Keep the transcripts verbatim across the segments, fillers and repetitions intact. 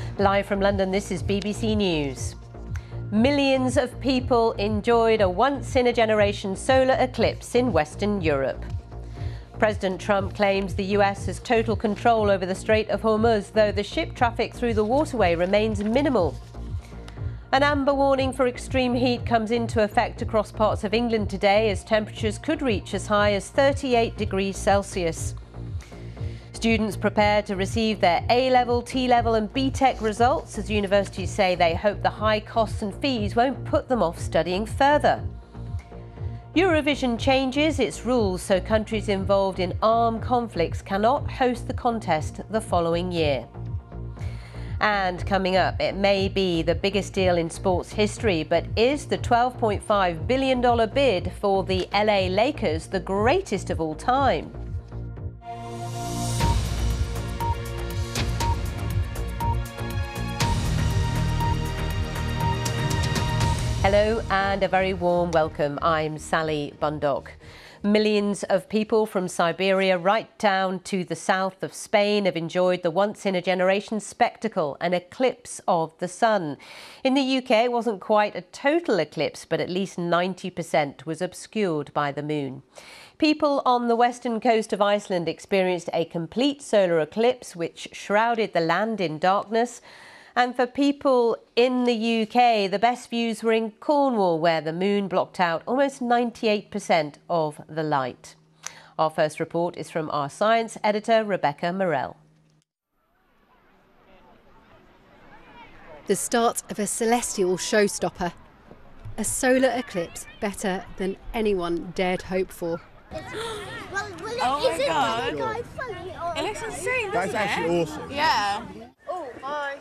Live from London, this is B B C News. Millions of people enjoyed a once-in-a-generation solar eclipse in Western Europe. President Trump claims the U S has total control over the Strait of Hormuz, though the ship traffic through the waterway remains minimal. An amber warning for extreme heat comes into effect across parts of England today, as temperatures could reach as high as thirty-eight degrees Celsius. Students prepare to receive their A-level, T-level and B Tech results, as universities say they hope the high costs and fees won't put them off studying further. Eurovision changes its rules so countries involved in armed conflicts cannot host the contest the following year. And coming up, it may be the biggest deal in sports history, but is the twelve point five billion dollars bid for the L A Lakers the greatest of all time? Hello and a very warm welcome. I'm Sally Bundock. Millions of people from Siberia right down to the south of Spain have enjoyed the once-in-a-generation spectacle, an eclipse of the sun. In the U K, it wasn't quite a total eclipse, but at least ninety percent was obscured by the moon. People on the western coast of Iceland experienced a complete solar eclipse, which shrouded the land in darkness. And for people in the U K, the best views were in Cornwall, where the moon blocked out almost ninety-eight percent of the light. Our first report is from our science editor, Rebecca Morell. The start of a celestial showstopper. A solar eclipse better than anyone dared hope for. well, well, oh my God. Guy funny or it looks insane, That's doesn't actually it? awesome. Yeah. Oh, hi.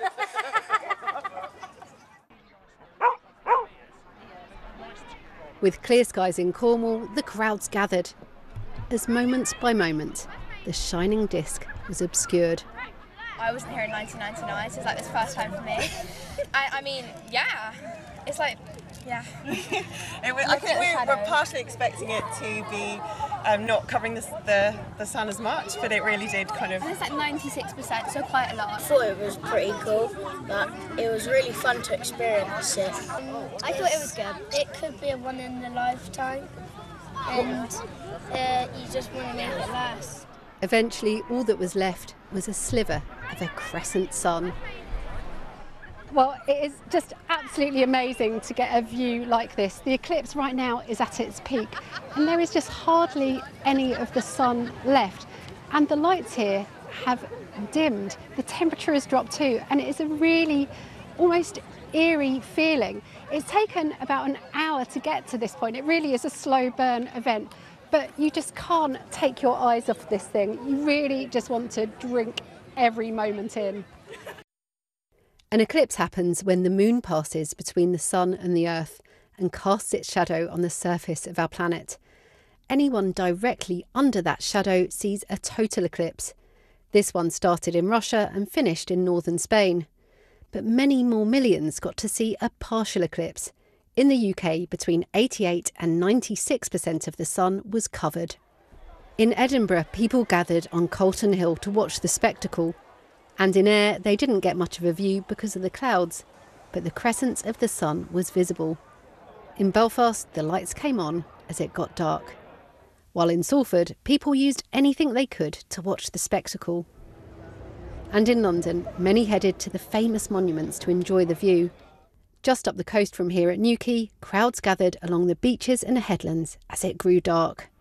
With clear skies in Cornwall, the crowds gathered. As moment by moment, the shining disc was obscured. I wasn't here in nineteen ninety-nine, so it's like this first time for me. I, I mean, yeah, it's like, yeah. it was, I think we were partially expecting it to be um, not covering the, the, the sun as much, but it really did kind of... And it's like ninety-six percent, so quite a lot. I thought it was pretty cool, but it was really fun to experience it. I thought it was good. It could be a one in a lifetime, and uh, you just want to make it last. Eventually, all that was left was a sliver of a crescent sun. Well, it is just absolutely amazing to get a view like this. The eclipse right now is at its peak, and there is just hardly any of the sun left. And the lights here have dimmed. The temperature has dropped too, and it is a really almost eerie feeling. It's taken about an hour to get to this point. It really is a slow burn event, but you just can't take your eyes off this thing. You really just want to drink every moment in. An eclipse happens when the moon passes between the sun and the earth and casts its shadow on the surface of our planet. Anyone directly under that shadow sees a total eclipse. This one started in Russia and finished in northern Spain. But many more millions got to see a partial eclipse. In the U K, between eighty-eight and ninety-six percent of the sun was covered. In Edinburgh, people gathered on Colton Hill to watch the spectacle. And in Ayr, they didn't get much of a view because of the clouds, but the crescent of the sun was visible. In Belfast, the lights came on as it got dark. While in Salford, people used anything they could to watch the spectacle. And in London, many headed to the famous monuments to enjoy the view. Just up the coast from here at Newquay, crowds gathered along the beaches and headlands as it grew dark.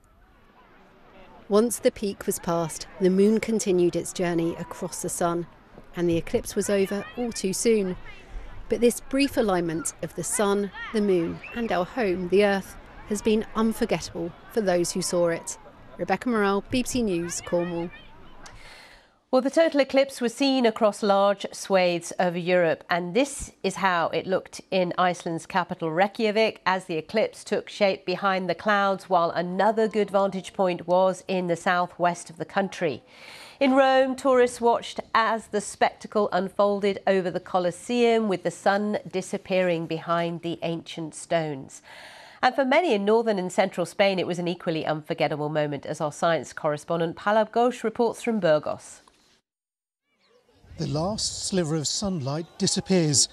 Once the peak was passed, the moon continued its journey across the sun, and the eclipse was over all too soon. But this brief alignment of the sun, the moon, and our home, the earth, has been unforgettable for those who saw it. Rebecca Morell, B B C News, Cornwall. Well, the total eclipse was seen across large swathes of Europe, and this is how it looked in Iceland's capital Reykjavik as the eclipse took shape behind the clouds, while another good vantage point was in the southwest of the country. In Rome, tourists watched as the spectacle unfolded over the Colosseum, with the sun disappearing behind the ancient stones. And for many in northern and central Spain, it was an equally unforgettable moment, as our science correspondent Palab Ghosh reports from Burgos. the last sliver of sunlight disappears.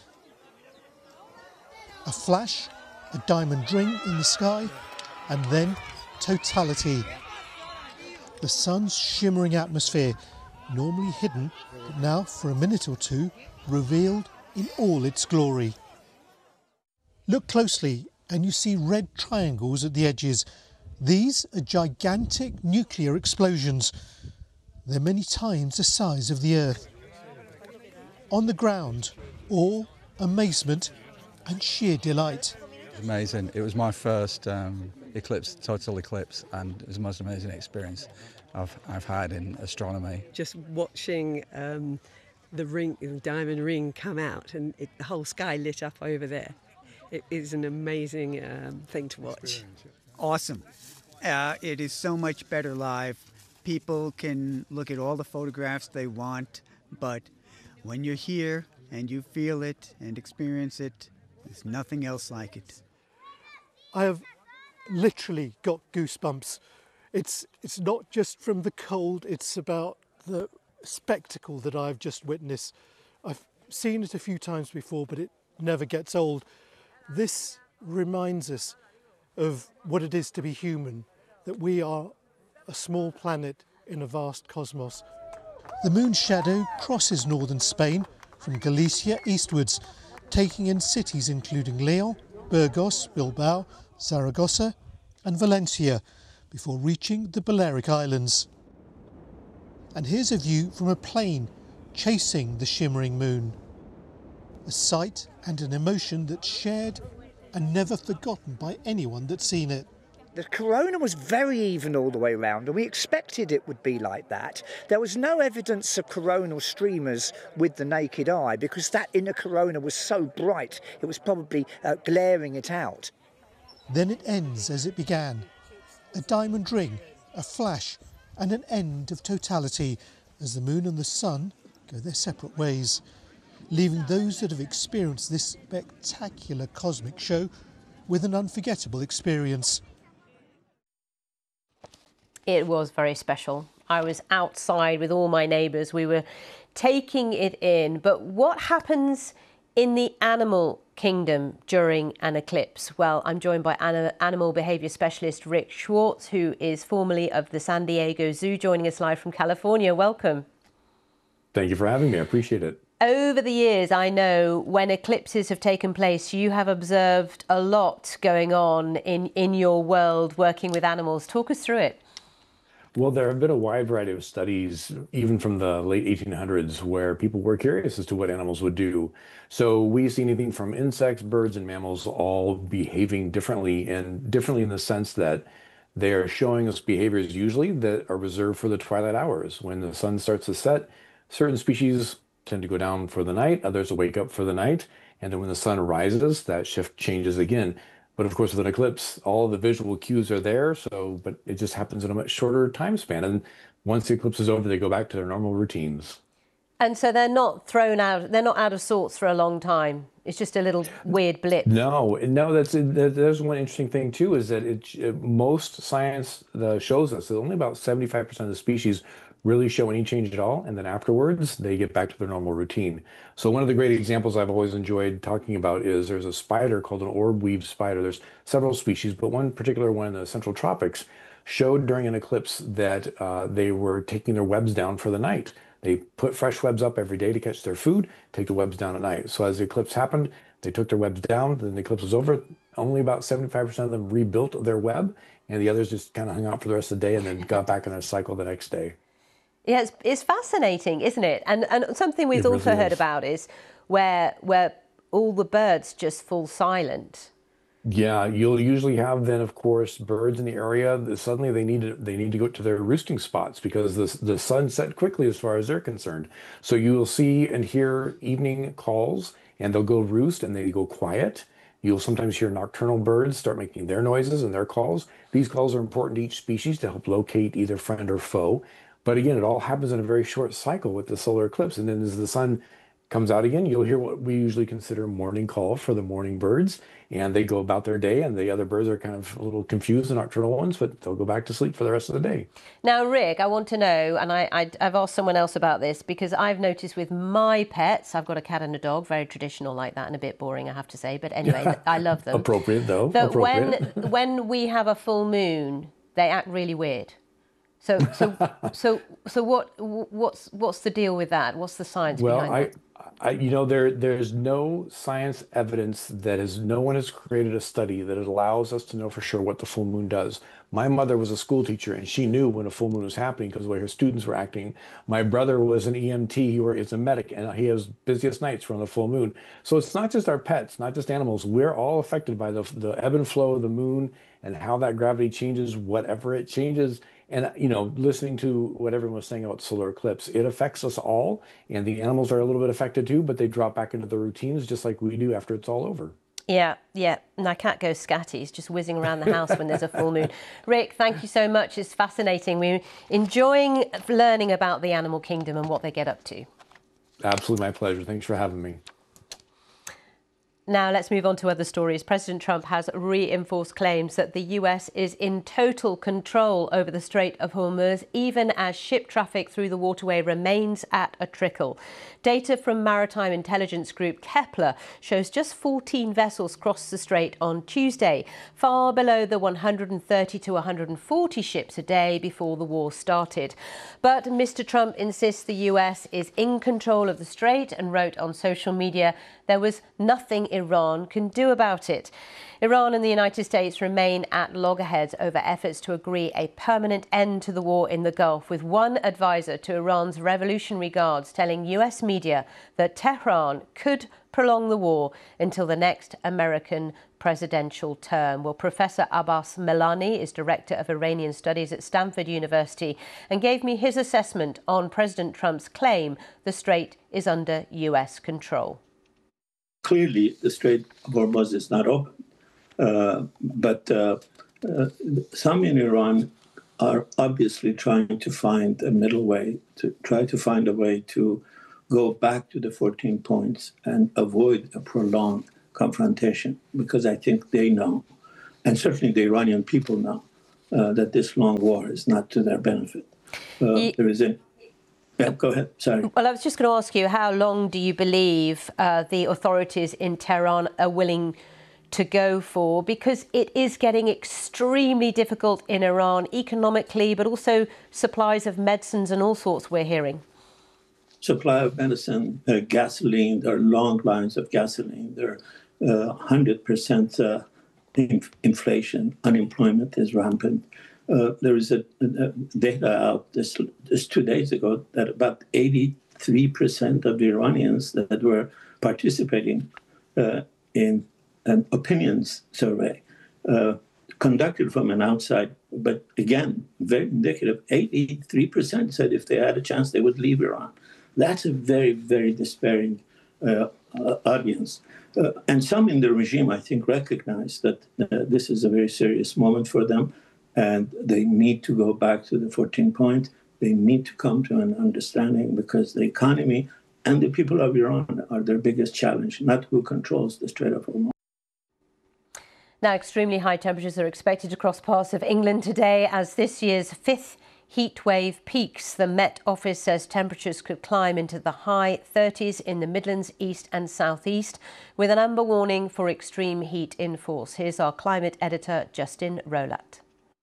A flash, a diamond ring in the sky, and then totality. The sun's shimmering atmosphere, normally hidden, but now for a minute or two, revealed in all its glory. Look closely and you see red triangles at the edges. These are gigantic nuclear explosions. They're many times the size of the Earth. On the ground, awe, amazement and sheer delight. Amazing. It was my first um, eclipse, total eclipse, and it was the most amazing experience I've, I've had in astronomy. Just watching um, the ring, the diamond ring come out and it, the whole sky lit up over there. It is an amazing um, thing to watch. Awesome. Uh, it is so much better live. People can look at all the photographs they want, but when you're here and you feel it and experience it, there's nothing else like it. I have literally got goosebumps. It's, it's not just from the cold, it's about the spectacle that I've just witnessed. I've seen it a few times before, but it never gets old. This reminds us of what it is to be human, that we are a small planet in a vast cosmos. The moon's shadow crosses northern Spain from Galicia eastwards, taking in cities including Leon, Burgos, Bilbao, Zaragoza and Valencia, before reaching the Balearic Islands. And here's a view from a plane chasing the shimmering moon. A sight and an emotion that's shared and never forgotten by anyone that's seen it. The corona was very even all the way around, and we expected it would be like that. There was no evidence of coronal streamers with the naked eye because that inner corona was so bright, it was probably uh, glaring it out. Then it ends as it began. A diamond ring, a flash, and an end of totality as the moon and the sun go their separate ways, leaving those that have experienced this spectacular cosmic show with an unforgettable experience. It was very special. I was outside with all my neighbours. We were taking it in. But what happens in the animal kingdom during an eclipse? Well, I'm joined by animal behaviour specialist Rick Schwartz, who is formerly of the San Diego Zoo, joining us live from California. Welcome. Thank you for having me. I appreciate it. Over the years, I know when eclipses have taken place, you have observed a lot going on in, in your world working with animals. Talk us through it. Well, there have been a wide variety of studies, even from the late eighteen hundreds, where people were curious as to what animals would do. So we see anything from insects, birds, and mammals all behaving differently, and differently in the sense that they are showing us behaviors usually that are reserved for the twilight hours. When the sun starts to set, certain species tend to go down for the night, others will wake up for the night, and then when the sun rises, that shift changes again. But of course, with an eclipse, all the visual cues are there, so but it just happens in a much shorter time span. And once the eclipse is over, they go back to their normal routines. And so they're not thrown out, they're not out of sorts for a long time. It's just a little weird blip. No, no, that's there's one interesting thing too, is that it, it most science uh, shows us that only about seventy-five percent of the species really show any change at all, and then afterwards they get back to their normal routine. So one of the great examples I've always enjoyed talking about is there's a spider called an orb-weaved spider. There's several species, but one particular one in the central tropics showed during an eclipse that uh, they were taking their webs down for the night. They put fresh webs up every day to catch their food, take the webs down at night. So as the eclipse happened, they took their webs down, then the eclipse was over. Only about seventy-five percent of them rebuilt their web, and the others just kind of hung out for the rest of the day and then got back in their cycle the next day. Yeah, it's, it's fascinating, isn't it? And and something we've It also really heard is. about is where where all the birds just fall silent. Yeah, you'll usually have then, of course, birds in the area that suddenly they need to they need to go to their roosting spots because the the sun set quickly as far as they're concerned. So you will see and hear evening calls, and they'll go roost and they go quiet. You'll sometimes hear nocturnal birds start making their noises and their calls. These calls are important to each species to help locate either friend or foe. But again, it all happens in a very short cycle with the solar eclipse. And then as the sun comes out again, you'll hear what we usually consider morning call for the morning birds, and they go about their day, and the other birds are kind of a little confused, the nocturnal ones, but they'll go back to sleep for the rest of the day. Now, Rick, I want to know, and I, I, I've asked someone else about this, because I've noticed with my pets, I've got a cat and a dog, very traditional like that and a bit boring, I have to say, but anyway, I love them. Appropriate, though. That Appropriate. when, when we have a full moon, they act really weird. So, so, so, so, what, what's, what's the deal with that? What's the science well, behind I, that? I, you know, there, there's no science evidence that is, no one has created a study that allows us to know for sure what the full moon does. My mother was a school teacher, and she knew when a full moon was happening because of the way her students were acting. My brother was an E M T, he is a medic, and he has busiest nights from the full moon. So it's not just our pets, not just animals. We're all affected by the, the ebb and flow of the moon and how that gravity changes, whatever it changes. And, you know, listening to what everyone was saying about solar eclipse, it affects us all. And the animals are a little bit affected too, but they drop back into their routines just like we do after it's all over. Yeah, yeah. My cat goes scatty. He's just whizzing around the house when there's a full moon. Rick, thank you so much. It's fascinating. We're enjoying learning about the animal kingdom and what they get up to. Absolutely, my pleasure. Thanks for having me. Now let's move on to other stories. President Trump has reinforced claims that the U S is in total control over the Strait of Hormuz, even as ship traffic through the waterway remains at a trickle. Data from maritime intelligence group Kepler shows just fourteen vessels crossed the strait on Tuesday, far below the one hundred thirty to one hundred forty ships a day before the war started. But Mister Trump insists the U S is in control of the strait and wrote on social media there was nothing Iran can do about it. Iran and the United States remain at loggerheads over efforts to agree a permanent end to the war in the Gulf, with one advisor to Iran's Revolutionary Guards telling U S media that Tehran could prolong the war until the next American presidential term. Well, Professor Abbas Melani is Director of Iranian Studies at Stanford University and gave me his assessment on President Trump's claim the strait is under U S control. Clearly, the Strait of Hormuz is not open. Uh, but uh, uh, some in Iran are obviously trying to find a middle way, to try to find a way to go back to the fourteen points and avoid a prolonged confrontation, because I think they know, and certainly the Iranian people know, uh, that this long war is not to their benefit. Uh, you- there is a Yeah, go ahead. Sorry. Well, I was just going to ask you, how long do you believe uh, the authorities in Tehran are willing to go for? Because it is getting extremely difficult in Iran economically, but also supplies of medicines and all sorts we're hearing. Supply of medicine, uh, gasoline, there are long lines of gasoline. There are uh, one hundred percent uh, inf- inflation. Unemployment is rampant. Uh, there is a, a data out this, this two days ago that about eighty-three percent of the Iranians that were participating uh, in an opinions survey uh, conducted from an outside, but again, very indicative, eighty-three percent said if they had a chance, they would leave Iran. That's a very, very despairing uh, uh, audience. Uh, and some in the regime, I think, recognize that uh, this is a very serious moment for them. And they need to go back to the fourteen point. They need to come to an understanding, because the economy and the people of Iran are their biggest challenge, not who controls the Strait of Hormuz. Now, extremely high temperatures are expected across parts of England today as this year's fifth heat wave peaks. The Met Office says temperatures could climb into the high thirties in the Midlands, East and South East, with an amber warning for extreme heat in force. Here's our climate editor, Justin Rolat.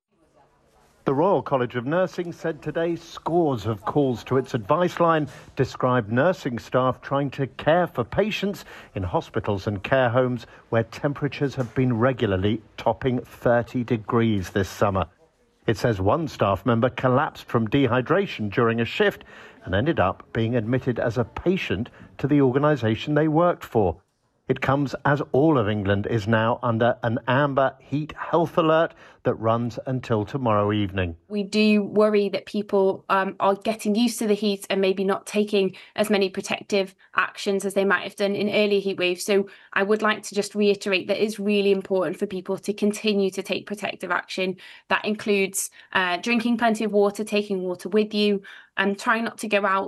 The Royal College of Nursing said today scores of calls to its advice line described nursing staff trying to care for patients in hospitals and care homes where temperatures have been regularly topping thirty degrees this summer. It says one staff member collapsed from dehydration during a shift and ended up being admitted as a patient to the organisation they worked for. It comes as all of England is now under an amber heat health alert that runs until tomorrow evening. We do worry that people um, are getting used to the heat and maybe not taking as many protective actions as they might have done in earlier heat waves. So I would like to just reiterate that it's really important for people to continue to take protective action. That includes uh, drinking plenty of water, taking water with you, and trying not to go out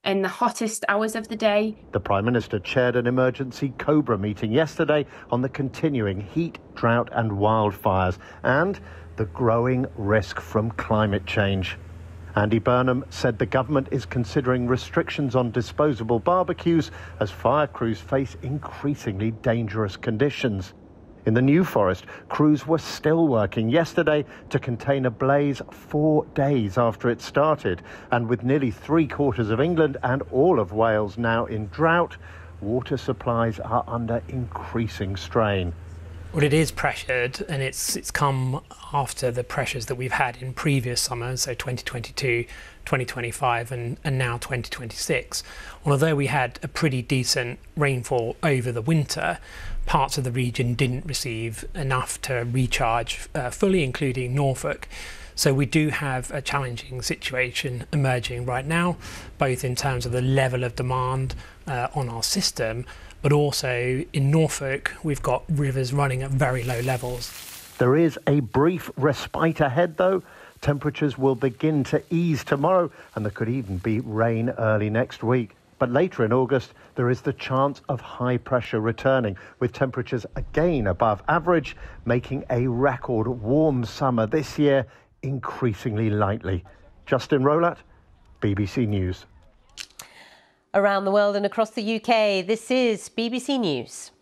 in the hottest hours of the day. The Prime Minister chaired an emergency COBRA meeting yesterday on the continuing heat, drought and wildfires and the growing risk from climate change. Andy Burnham said the government is considering restrictions on disposable barbecues as fire crews face increasingly dangerous conditions. In the New Forest, crews were still working yesterday to contain a blaze four days after it started. And with nearly three quarters of England and all of Wales now in drought, water supplies are under increasing strain. Well, it is pressured, and it's it's come after the pressures that we've had in previous summers, so twenty twenty-two, twenty twenty-five and, and now twenty twenty-six. Although we had a pretty decent rainfall over the winter, parts of the region didn't receive enough to recharge uh, fully, including Norfolk. So we do have a challenging situation emerging right now, both in terms of the level of demand uh, on our system, but also in Norfolk, we've got rivers running at very low levels. There is a brief respite ahead, though. Temperatures will begin to ease tomorrow, and there could even be rain early next week. But later in August, there is the chance of high pressure returning, with temperatures again above average, making a record warm summer this year increasingly likely. Justin Rowlatt, B B C News. Around the world and across the U K, this is B B C News.